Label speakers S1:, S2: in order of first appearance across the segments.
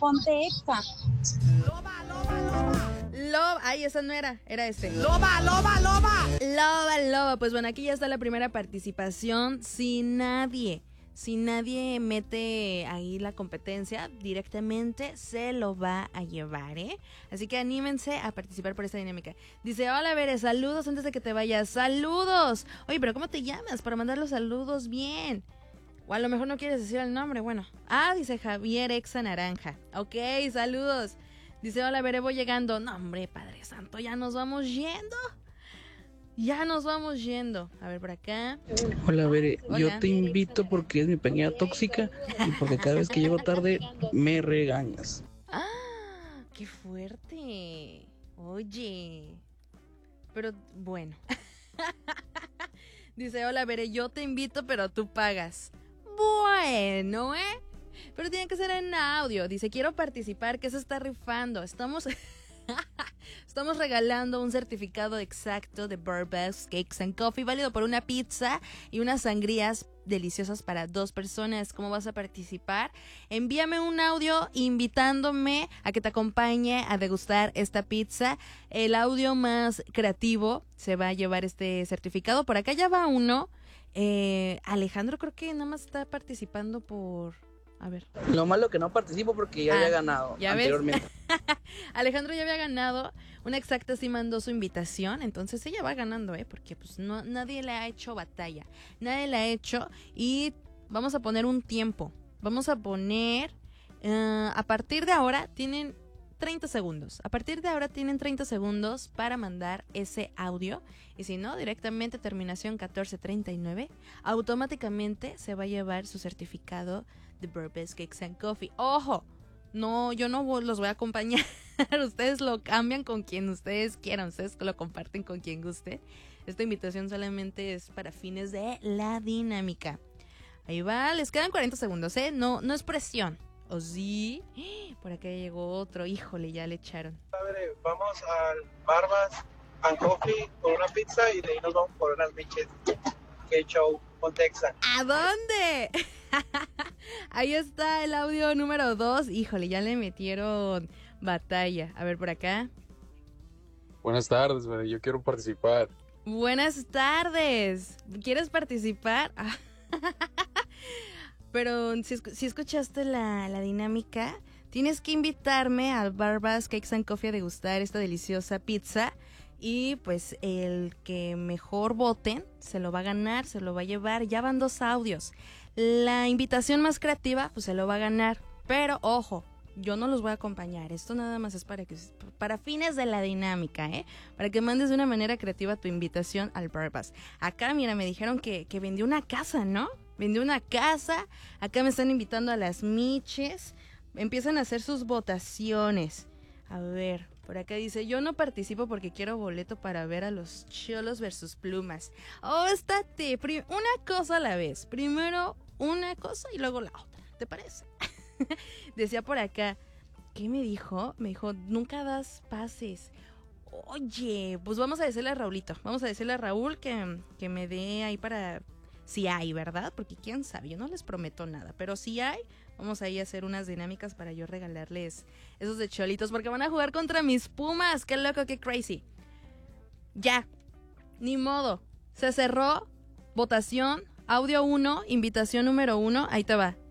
S1: ponte Exa.
S2: Loba, ay, esa no era este.
S3: Loba.
S2: Loba. Pues bueno, aquí ya está la primera participación. Si nadie mete ahí la competencia, directamente se lo va a llevar, ¿eh? Así que anímense a participar por esta dinámica. Dice, hola, Bere, saludos antes de que te vayas. ¡Saludos! Oye, pero ¿cómo te llamas para mandar los saludos bien? O a lo mejor no quieres decir el nombre, bueno. Dice Javier Exa Naranja. Ok, saludos. Dice, hola, Bere, voy llegando. No, hombre, Padre Santo, ya nos vamos yendo. A ver, por acá.
S4: Hola, Bere,
S2: Hola.
S4: yo te invito porque es mi pequeña tóxica y porque cada vez que llego tarde me regañas.
S2: ¡Qué fuerte! Oye. Pero bueno. Dice, hola, Bere, yo te invito, pero tú pagas. Bueno, pero tiene que ser en audio. Dice, quiero participar, ¿qué se está rifando? Estamos regalando un certificado exacto de Burba's Cakes and Coffee, válido por una pizza y unas sangrías deliciosas para 2 personas. ¿Cómo vas a participar? Envíame un audio invitándome a que te acompañe a degustar esta pizza. El audio más creativo se va a llevar este certificado. Por acá ya va uno. Alejandro creo que nada más está participando por... A ver.
S4: Lo malo que no participo porque ya había ganado
S2: ¿ya
S4: anteriormente.
S2: Alejandro ya había ganado. Una exacta sí mandó su invitación. Entonces ella va ganando, porque pues no, nadie le ha hecho batalla. Nadie la ha hecho. Y vamos a poner un tiempo. Vamos a poner... a partir de ahora tienen 30 segundos. A partir de ahora tienen 30 segundos para mandar ese audio. Y si no, directamente terminación 1439. Automáticamente se va a llevar su certificado de Burba's Cakes and Coffee. ¡Ojo! No, yo no los voy a acompañar. Ustedes lo cambian con quien ustedes quieran. Ustedes lo comparten con quien guste. Esta invitación solamente es para fines de la dinámica. Ahí va, les quedan 40 segundos, No es presión. ¿O sí? Por acá llegó otro. Híjole, ya le echaron.
S5: Vamos al Barbas and Coffee con una pizza y de ahí nos vamos por unas miches. ¡Qué show! Ponte Exa.
S2: ¿A dónde? Ahí está el audio número 2. Híjole, ya le metieron batalla. A ver, por acá.
S6: Buenas tardes, yo quiero participar.
S2: Buenas tardes. ¿Quieres participar? Pero si escuchaste la dinámica, tienes que invitarme al Barbas Cakes and Coffee a degustar esta deliciosa pizza. Y pues el que mejor voten se lo va a ganar, se lo va a llevar. Ya van 2 audios. La invitación más creativa pues se lo va a ganar. Pero ojo, yo no los voy a acompañar. Esto nada más es para fines de la dinámica, para que mandes de una manera creativa tu invitación al Barbas. Acá, mira, me dijeron que vendió una casa, ¿no? Vendió una casa. Acá me están invitando a las miches. Empiezan a hacer sus votaciones. A ver, por acá dice, yo no participo porque quiero boleto para ver a los Cholos versus Plumas. Estate, una cosa a la vez. Primero una cosa y luego la otra. ¿Te parece? Decía por acá, ¿qué me dijo? Me dijo, nunca das pases. Oye, pues vamos a decirle a Raulito. Vamos a decirle a Raúl que me dé ahí para... Si hay, ¿verdad? Porque quién sabe, yo no les prometo nada. Pero si hay, vamos a ir a hacer unas dinámicas para yo regalarles esos de cholitos. Porque van a jugar contra mis Pumas. ¡Qué loco, qué crazy! Ya, ni modo. Se cerró, votación, audio 1, invitación número 1. Ahí te va.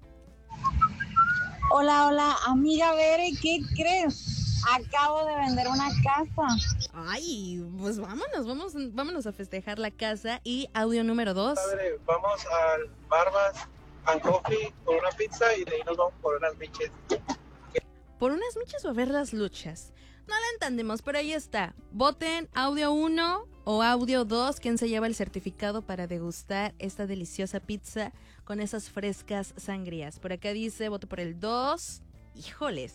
S1: Hola, amiga Bere, ¿qué crees? Acabo de vender una casa.
S2: Ay, pues vámonos a festejar la casa. Y audio número 2.
S5: Vamos al Barbas and Coffee con una pizza y de ahí nos vamos por unas miches.
S2: ¿Por unas miches o a ver las luchas? No la entendemos, pero ahí está. Voten audio 1 o audio 2. ¿Quién se lleva el certificado para degustar esta deliciosa pizza con esas frescas sangrías? Por acá dice, voto por el 2. Híjoles.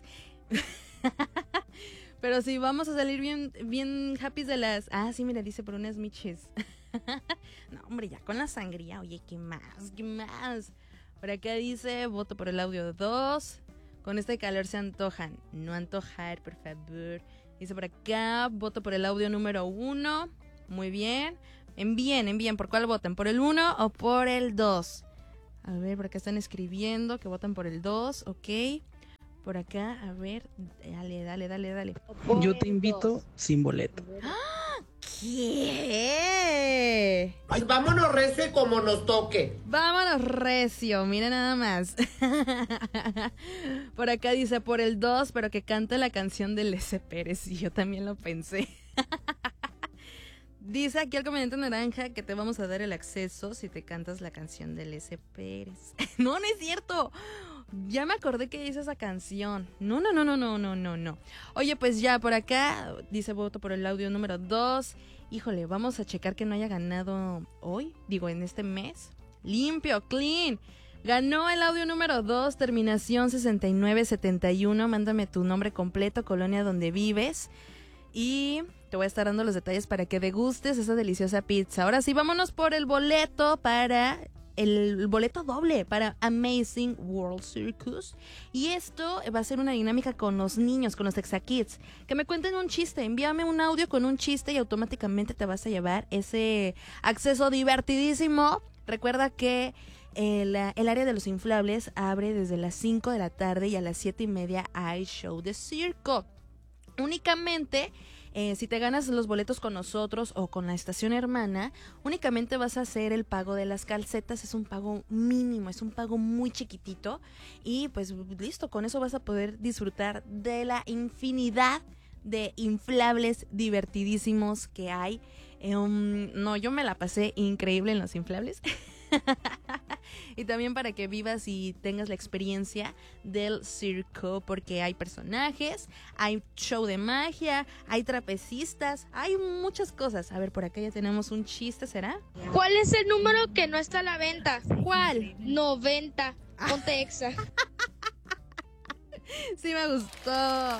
S2: Pero sí, vamos a salir bien happy de las... sí, mira, dice por unas miches. No, hombre, ya con la sangría. Oye, ¿qué más? Por acá dice, voto por el audio 2. Con este calor se antojan. No antojar, por favor. Dice por acá, voto por el audio número 1. Muy bien. Envíen. ¿Por cuál votan? ¿Por el 1 o por el 2? A ver, por acá están escribiendo que votan por el 2. Ok. por acá, a ver, dale.
S4: Yo te invito sin boleto.
S2: ¿Qué?
S3: Ay, vámonos recio como nos toque.
S2: Vámonos recio, mira nada más. Por acá dice por el 2, pero que cante la canción de Lece Pérez. Y yo también lo pensé. Dice aquí el comediante naranja que te vamos a dar el acceso si te cantas la canción de Lece Pérez. No es cierto. Ya me acordé que dice esa canción. No. Oye, pues ya por acá dice voto por el audio número 2. Híjole, vamos a checar que no haya ganado hoy. Digo, en este mes. Limpio, clean. Ganó el audio número 2, terminación 6971. Mándame tu nombre completo, colonia donde vives. Y te voy a estar dando los detalles para que degustes esa deliciosa pizza. Ahora sí, vámonos por el boleto para... el boleto doble para Amazing World Circus. Y esto va a ser una dinámica con los niños, con los Exakids. Que me cuenten un chiste, envíame un audio con un chiste y automáticamente te vas a llevar ese acceso divertidísimo. Recuerda que el área de los inflables abre desde las 5 de la tarde y a las 7:30 hay show de circo. Únicamente... si te ganas los boletos con nosotros o con la estación hermana, únicamente vas a hacer el pago de las calcetas. Es un pago mínimo, es un pago muy chiquitito. Y pues listo, con eso vas a poder disfrutar de la infinidad de inflables divertidísimos que hay. No, yo me la pasé increíble en los inflables. Y también para que vivas y tengas la experiencia del circo, porque hay personajes, hay show de magia, hay trapecistas, hay muchas cosas. A ver, por acá ya tenemos un chiste, ¿será?
S7: ¿Cuál es el número que no está a la venta?
S2: ¿Cuál?
S7: 90. Ponte exa.
S2: Sí me gustó.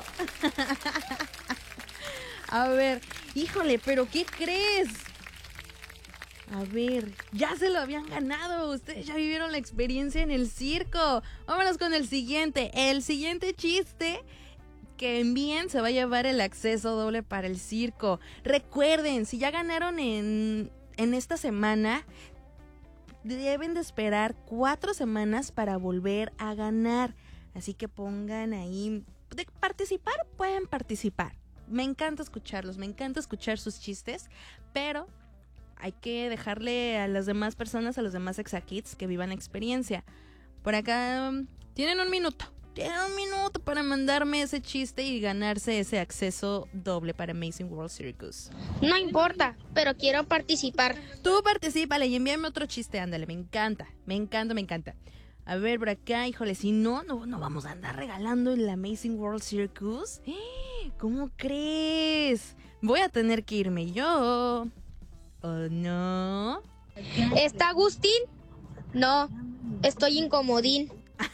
S2: A ver, híjole, pero ¿qué crees? A ver, ya se lo habían ganado. Ustedes ya vivieron la experiencia en el circo. Vámonos con el siguiente. El siguiente chiste que envíen se va a llevar el acceso doble para el circo. Recuerden, si ya ganaron en esta semana, deben de esperar 4 semanas para volver a ganar. Así que pongan ahí... de participar, pueden participar. Me encanta escucharlos, me encanta escuchar sus chistes, pero... hay que dejarle a las demás personas, a los demás Exakids que vivan la experiencia. Por acá tienen un minuto para mandarme ese chiste y ganarse ese acceso doble para Amazing World Circus.
S7: No importa, pero quiero participar.
S2: Tú particípale y envíame otro chiste, ándale, me encanta. A ver, por acá, híjole, si no vamos a andar regalando el Amazing World Circus. ¿Cómo crees? Voy a tener que irme yo. ¿O no?
S7: ¿Está Agustín? No, estoy incomodín.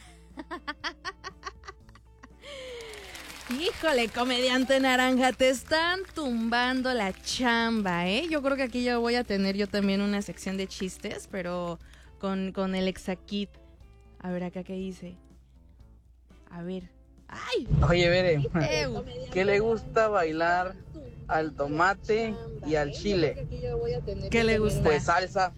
S2: Híjole, comediante naranja, te están tumbando la chamba, ¿eh? Yo creo que aquí ya voy a tener yo también una sección de chistes, pero con el Exakid. A ver acá qué dice. A ver. ¡Ay!
S4: Oye, Bere, ¿qué le gusta bailar al tomate y al chile?
S2: ¿Qué le gusta?
S4: Pues salsa.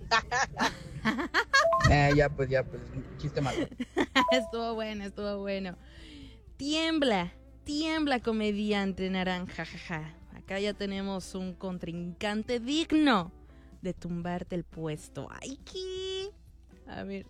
S4: Ya pues, chiste malo.
S2: Estuvo bueno. Tiembla, comediante naranja, jaja. Acá ya tenemos un contrincante digno de tumbarte el puesto. ¡Ay, qué! A ver.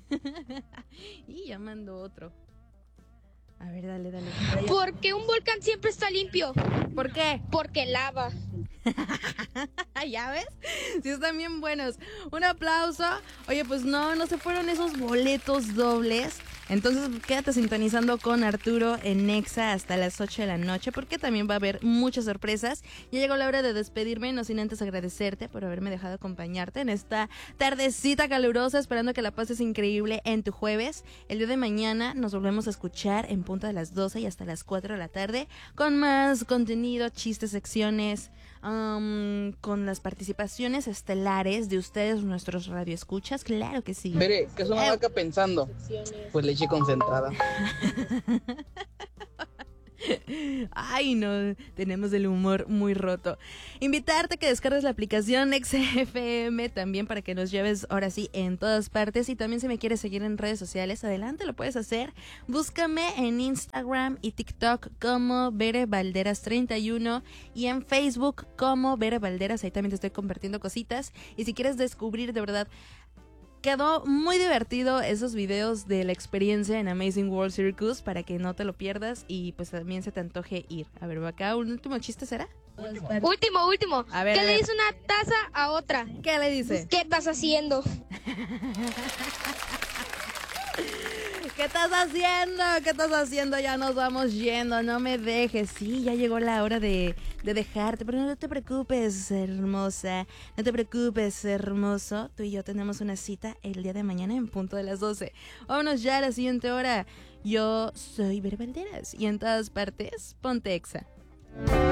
S2: Y ya mando otro. A ver, dale.
S7: ¿Por qué un volcán siempre está limpio?
S2: ¿Por qué?
S7: Porque lava.
S2: ¿Ya ves? Sí, están bien buenos. Un aplauso. Oye, pues no se fueron esos boletos dobles. Entonces quédate sintonizando con Arturo en Nexa hasta las 8 de la noche, porque también va a haber muchas sorpresas. Ya llegó la hora de despedirme, no sin antes agradecerte por haberme dejado acompañarte en esta tardecita calurosa, esperando que la pases increíble en tu jueves. El día de mañana nos volvemos a escuchar en punto de las 12 y hasta las 4 de la tarde con más contenido, chistes, secciones, con las participaciones estelares de ustedes, nuestros radioescuchas. Claro que sí.
S4: Mire, ¿qué es una vaca pensando? Pues leche concentrada.
S2: Ay, no, tenemos el humor muy roto. Invitarte a que descargues la aplicación XFM también para que nos lleves ahora sí en todas partes. Y también si me quieres seguir en redes sociales, adelante, lo puedes hacer. Búscame en Instagram y TikTok como Bere Valderas 31 y en Facebook como Bere Valderas. Ahí también te estoy compartiendo cositas. Y si quieres descubrir de verdad, quedó muy divertido esos videos de la experiencia en Amazing World Circus para que no te lo pierdas y pues también se te antoje ir. A ver, acá un último chiste, ¿será?
S7: Último.
S2: A ver,
S7: ¿Qué
S2: a
S7: le
S2: ver.
S7: dice una taza a otra?
S2: ¿Qué le dice?
S7: ¿Qué estás haciendo?
S2: ¿Qué estás haciendo? ¿Qué estás haciendo? Ya nos vamos yendo, no me dejes. Sí, ya llegó la hora de dejarte, pero no te preocupes, hermosa. No te preocupes, hermoso. Tú y yo tenemos una cita el día de mañana en punto de las 12. Vámonos ya a la siguiente hora. Yo soy Bere Valderas y en todas partes, ponte Exa.